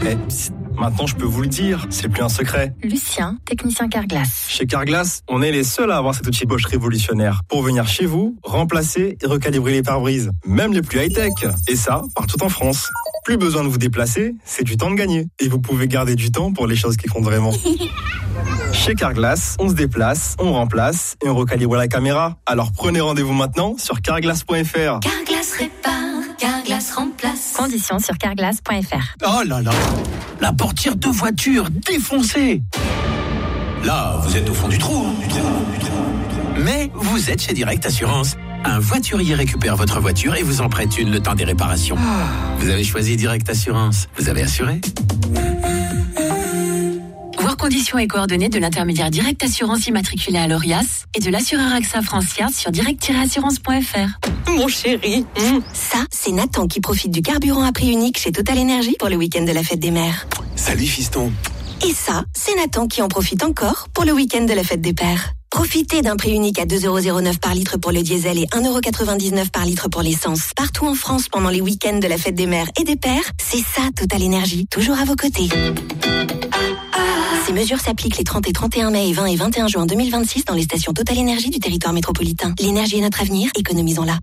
Psst, maintenant je peux vous le dire, c'est plus un secret. Lucien, technicien Carglass. Chez Carglass, on est les seuls à avoir cet outil Bosch révolutionnaire pour venir chez vous, remplacer et recalibrer les pare-brises, même les plus high-tech. Et ça, partout en France. Plus besoin de vous déplacer, c'est du temps de gagner. Et vous pouvez garder du temps pour les choses qui comptent vraiment. Chez Carglass, on se déplace, on remplace et on recalibre la caméra. Alors prenez rendez-vous maintenant sur carglass.fr. Carglass répare, Carglass remplace. Conditions sur carglass.fr. Oh là là, la portière de voiture défoncée. Là, vous êtes au fond du trou, Mais vous êtes chez Direct Assurance. Un voiturier récupère votre voiture et vous en prête une le temps des réparations. Vous avez choisi Direct Assurance. Vous avez assuré ? Voir conditions et coordonnées de l'intermédiaire Direct Assurance immatriculé à l'ORIAS et de l'assureur AXA France-Fiat sur direct-assurance.fr. Mon chéri. Ça, c'est Nathan qui profite du carburant à prix unique chez Total Energy pour le week-end de la fête des mères. Salut fiston. Et ça, c'est Nathan qui en profite encore pour le week-end de la fête des pères. Profitez d'un prix unique à 2,09€ par litre pour le diesel et 1,99€ par litre pour l'essence. Partout en France pendant les week-ends de la fête des mères et des pères, c'est ça Total Energy, toujours à vos côtés. Ces mesures s'appliquent les 30 et 31 mai et 20 et 21 juin 2026 dans les stations Total Energy du territoire métropolitain. L'énergie est notre avenir, économisons-la.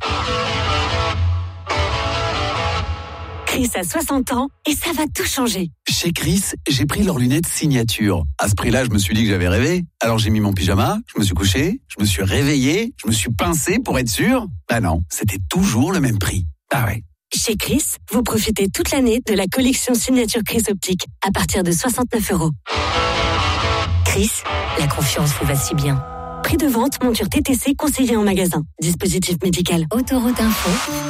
Chris a 60 ans et ça va tout changer. Chez Chris, j'ai pris leurs lunettes signature. À ce prix-là, je me suis dit que j'avais rêvé. Alors j'ai mis mon pyjama, je me suis couché, je me suis réveillé, je me suis pincé pour être sûr. Bah non, c'était toujours le même prix. Ah ouais. Chez Chris, vous profitez toute l'année de la collection signature Chris Optique à partir de 69€. Chris, la confiance vous va si bien. Prix de vente, monture TTC conseillée en magasin. Dispositif médical. Autoroute Info.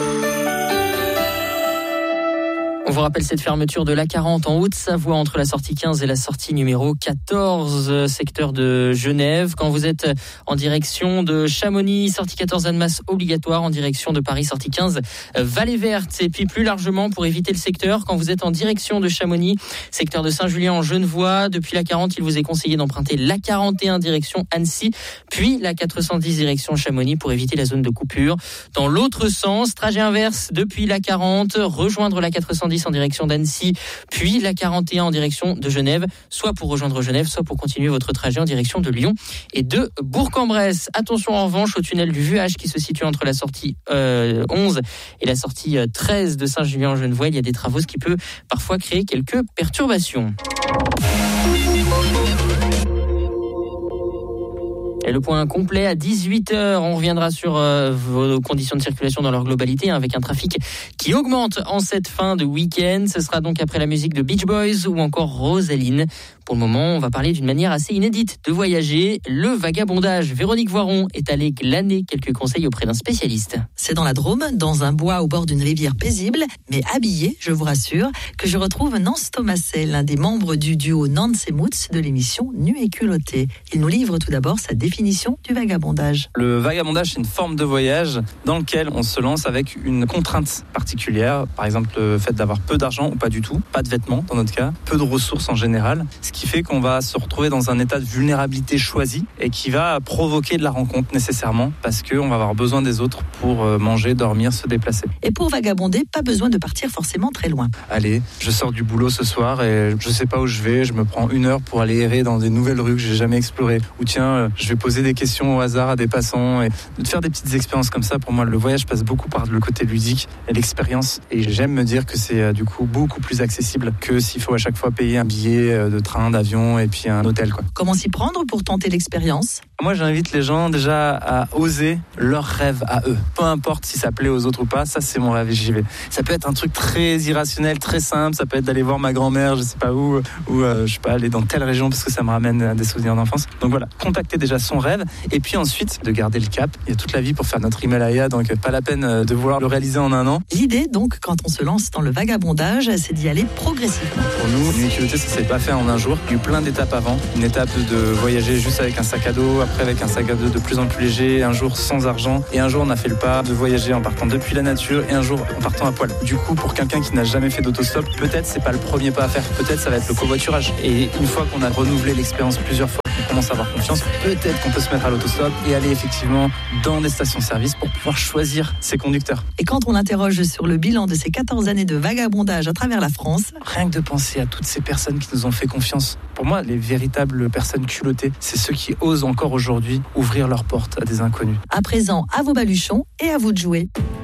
On vous rappelle cette fermeture de l'A40 en Haute-Savoie entre la sortie 15 et la sortie numéro 14, secteur de Genève. Quand vous êtes en direction de Chamonix, sortie 14 Annemasse obligatoire, en direction de Paris, sortie 15 Vallée Verte. Et puis plus largement, pour éviter le secteur, quand vous êtes en direction de Chamonix, secteur de Saint-Julien en Genevois, depuis l'A40, il vous est conseillé d'emprunter l'A41 direction Annecy, puis l'A410 direction Chamonix pour éviter la zone de coupure. Dans l'autre sens, trajet inverse depuis l'A40, rejoindre l'A410 en direction d'Annecy, puis l'A41 en direction de Genève, soit pour rejoindre Genève, soit pour continuer votre trajet en direction de Lyon et de Bourg-en-Bresse. Attention en revanche au tunnel du Vuage qui se situe entre la sortie 11 et la sortie 13 de Saint-Julien-en-Genevois. Il y a des travaux, ce qui peut parfois créer quelques perturbations. Et le point complet à 18h, on reviendra sur vos conditions de circulation dans leur globalité, avec un trafic qui augmente en cette fin de week-end. Ce sera donc après la musique de Beach Boys ou encore Rosaline. Pour le moment, on va parler d'une manière assez inédite de voyager, le vagabondage. Véronique Voiron est allée glaner quelques conseils auprès d'un spécialiste. C'est dans la Drôme, dans un bois au bord d'une rivière paisible, mais habillé, je vous rassure, que je retrouve Nance Thomaset, l'un des membres du duo Nance et Moots de l'émission Nu et culotté. Il nous livre tout d'abord sa définition du vagabondage. Le vagabondage, c'est une forme de voyage dans lequel on se lance avec une contrainte particulière. Par exemple, le fait d'avoir peu d'argent ou pas du tout, pas de vêtements dans notre cas, peu de ressources en général. Ce qui fait qu'on va se retrouver dans un état de vulnérabilité choisi et qui va provoquer de la rencontre nécessairement parce qu'on va avoir besoin des autres pour manger, dormir, se déplacer. Et pour vagabonder, pas besoin de partir forcément très loin. Allez, je sors du boulot ce soir et je sais pas où je vais, je me prends 1 heure pour aller errer dans des nouvelles rues que j'ai jamais explorées. Ou tiens, je vais poser des questions au hasard à des passants et de faire des petites expériences comme ça. Pour moi, le voyage passe beaucoup par le côté ludique et l'expérience. Et j'aime me dire que c'est du coup beaucoup plus accessible que s'il faut à chaque fois payer un billet de train, d'avion et puis un hôtel, quoi. Comment s'y prendre pour tenter l'expérience ? Moi, j'invite les gens déjà à oser leur rêve à eux. Peu importe si ça plaît aux autres ou pas, ça c'est mon rêve et j'y vais. Ça peut être un truc très irrationnel, très simple. Ça peut être d'aller voir ma grand-mère, je sais pas où, ou je sais pas, aller dans telle région parce que ça me ramène à des souvenirs d'enfance. Donc voilà, contacter déjà son rêve et puis ensuite de garder le cap. Il y a toute la vie pour faire notre Himalaya, donc pas la peine de vouloir le réaliser en 1 an. L'idée donc, quand on se lance dans le vagabondage, c'est d'y aller progressivement. Pour nous, Nu et culotté, ça s'est pas fait en 1 jour. Il y a eu plein d'étapes avant. Une étape de voyager juste avec un sac à dos, après avec un sac à dos de plus en plus léger, un jour sans argent, et un jour on a fait le pas de voyager en partant depuis la nature, et un jour en partant à poil. Du coup, pour quelqu'un qui n'a jamais fait d'autostop, peut-être c'est pas le premier pas à faire, peut-être ça va être le covoiturage. Et une fois qu'on a renouvelé l'expérience plusieurs fois, qu'on commence à avoir confiance, peut-être qu'on peut se mettre à l'autostop et aller effectivement dans des stations-service pour pouvoir choisir ses conducteurs. Et quand on l'interroge sur le bilan de ces 14 années de vagabondage à travers la France, rien que de penser à toutes ces personnes qui nous ont fait confiance. Pour moi, les véritables personnes culottées, c'est ceux qui osent encore aujourd'hui ouvrir leurs portes à des inconnus. À présent, à vos baluchons et à vous de jouer.